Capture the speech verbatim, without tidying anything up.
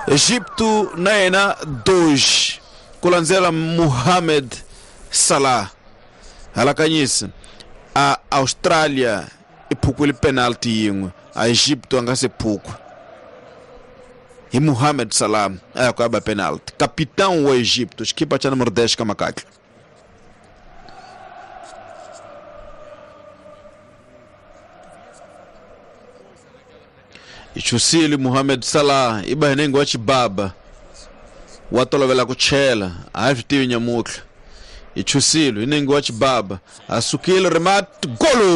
Egipto na yena dois kulanzela Mohamed Salah halakanyisa a Austrália iphukwile penalty yin'we a Egipto angase phukwa hi Mohamed Salah ayakwaba penalty capitão wa Egipto xikipa cha número dez kamakatla ichusili Mohamed Salah iba henengo wa chibaba watolovela kuchela avitiwe nyamutla ichusilo inengo wa chibaba asukile remat golo